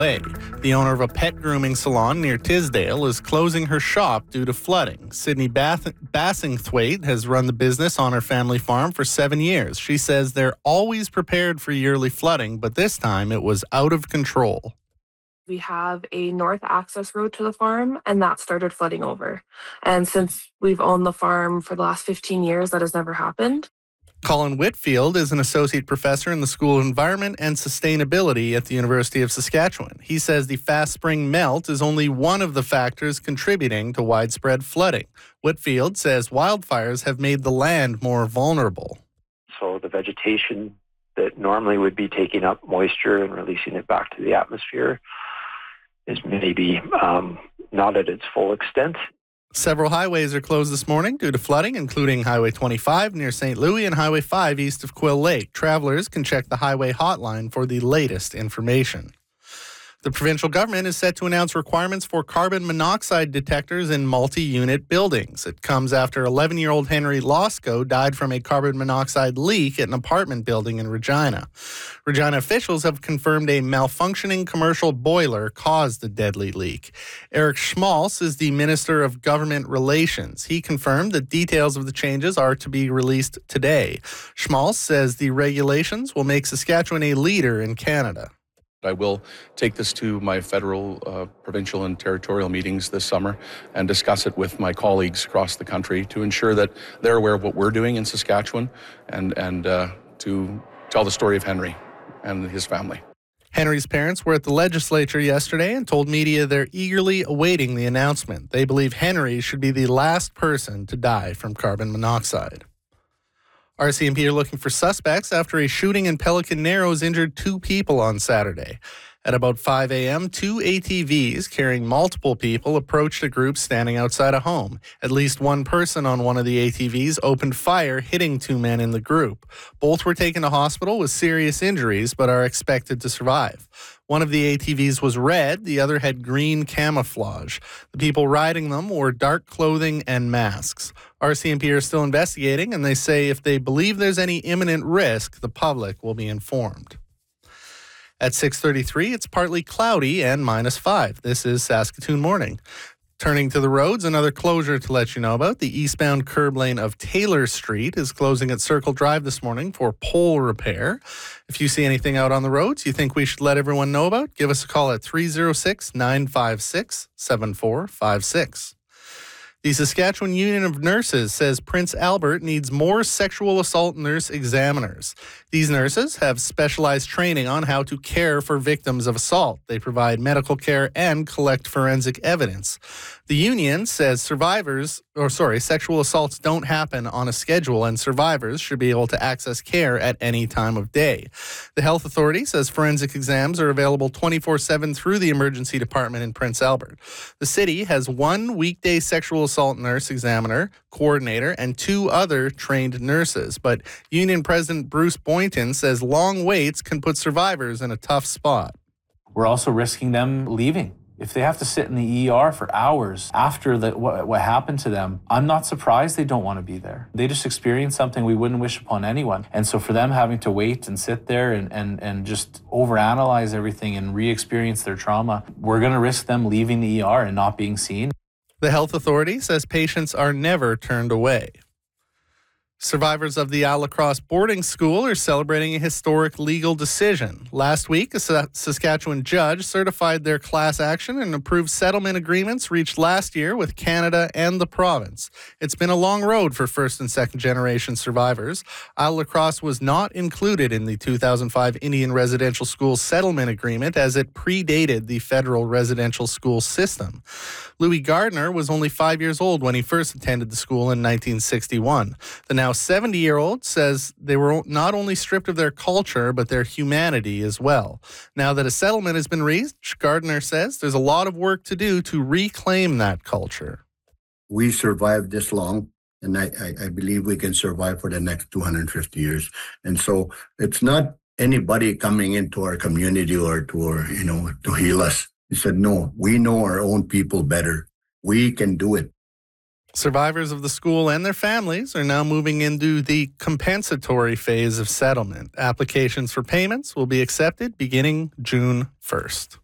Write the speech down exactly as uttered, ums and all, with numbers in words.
The owner of a pet grooming salon near Tisdale is closing her shop due to flooding. Sydney Bath- Bassingthwaite has run the business on her family farm for seven years. She says they're always prepared for yearly flooding, but this time it was out of control. We have a north access road to the farm, and that started flooding over. And since we've owned the farm for the last fifteen years, that has never happened. Colin Whitfield is an associate professor in the School of Environment and Sustainability at the University of Saskatchewan. He says the fast spring melt is only one of the factors contributing to widespread flooding. Whitfield says wildfires have made the land more vulnerable. So the vegetation that normally would be taking up moisture and releasing it back to the atmosphere is maybe um, not at its full extent. Several highways are closed this morning due to flooding, including Highway twenty-five near Saint Louis and Highway five east of Quill Lake. Travelers can check the highway hotline for the latest information. The provincial government is set to announce requirements for carbon monoxide detectors in multi-unit buildings. It comes after eleven-year-old Henry Losco died from a carbon monoxide leak at an apartment building in Regina. Regina officials have confirmed a malfunctioning commercial boiler caused the deadly leak. Eric Schmalz is the Minister of Government Relations. He confirmed that details of the changes are to be released today. Schmalz says the regulations will make Saskatchewan a leader in Canada. I will take this to my federal, uh, provincial and territorial meetings this summer and discuss it with my colleagues across the country to ensure that they're aware of what we're doing in Saskatchewan and, and uh, to tell the story of Henry and his family. Henry's parents were at the legislature yesterday and told media they're eagerly awaiting the announcement. They believe Henry should be the last person to die from carbon monoxide. R C M P are looking for suspects after a shooting in Pelican Narrows injured two people on Saturday. At about five a.m., two A T Vs carrying multiple people approached a group standing outside a home. At least one person on one of the A T Vs opened fire, hitting two men in the group. Both were taken to hospital with serious injuries, but are expected to survive. One of the A T Vs was red, the other had green camouflage. The people riding them wore dark clothing and masks. R C M P are still investigating, and they say if they believe there's any imminent risk, the public will be informed. At six thirty-three, it's partly cloudy and minus five. This is Saskatoon Morning. Turning to the roads, another closure to let you know about. The eastbound curb lane of Taylor Street is closing at Circle Drive this morning for pole repair. If you see anything out on the roads you think we should let everyone know about, give us a call at three oh six, nine five six, seven four five six. The Saskatchewan Union of Nurses says Prince Albert needs more sexual assault nurse examiners. These nurses have specialized training on how to care for victims of assault. They provide medical care and collect forensic evidence. The union says survivors, or sorry, sexual assaults don't happen on a schedule, and survivors should be able to access care at any time of day. The health authority says forensic exams are available twenty-four seven through the emergency department in Prince Albert. The city has one weekday sexual assault nurse examiner, coordinator, and two other trained nurses. But Union President Bruce Boynton says long waits can put survivors in a tough spot. We're also risking them leaving. If they have to sit in the E R for hours after the, what, what happened to them, I'm not surprised they don't want to be there. They just experienced something we wouldn't wish upon anyone. And so for them having to wait and sit there and, and, and just overanalyze everything and re-experience their trauma, we're going to risk them leaving the E R and not being seen. The health authority says patients are never turned away. Survivors of the Isle La Crosse boarding school are celebrating a historic legal decision. Last week, a Saskatchewan judge certified their class action and approved settlement agreements reached last year with Canada and the province. It's been a long road for first and second generation survivors. Isle La Crosse was not included in the two thousand five Indian Residential School Settlement Agreement as it predated the federal residential school system. Louis Gardner was only five years old when he first attended the school in nineteen sixty-one. The now seventy-year-old says they were not only stripped of their culture, but their humanity as well. Now that a settlement has been reached, Gardner says there's a lot of work to do to reclaim that culture. We survived this long, and I, I, I believe we can survive for the next two hundred fifty years. And so it's not anybody coming into our community or to our, you know, to heal us. He said, no, we know our own people better. We can do it. Survivors of the school and their families are now moving into the compensatory phase of settlement. Applications for payments will be accepted beginning June first.